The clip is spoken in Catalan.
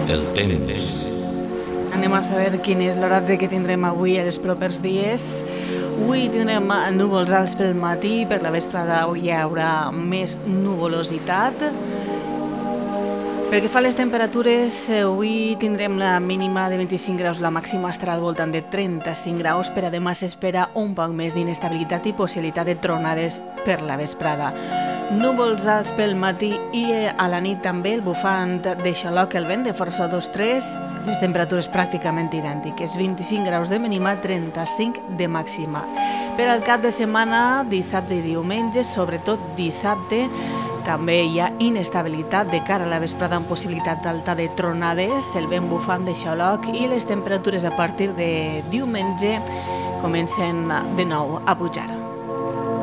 El temps. Anem a saber quin és l'oratge que tindrem avui els propers dies. Avui tindrem núvols alts pel matí, per la vesprada hi haurà més nuvolositat. Pel que fa a les temperatures, avui tindrem la mínima de 25 graus, la màxima estarà al voltant de 35 graus, per a demà s'espera un poc més d'inestabilitat i possibilitat de tronades per la vesprada. Núvols alts pel matí i a la nit també el bufant de xaloc, el vent de força 2-3, les temperatures pràcticament idèntiques, 25 graus de mínima, 35 de màxima. Per al cap de setmana, dissabte i diumenge, sobretot dissabte, també hi ha inestabilitat de cara a la vesprada amb possibilitat alta de tronades, el vent bufant de xaloc i les temperatures a partir de diumenge comencen de nou a pujar.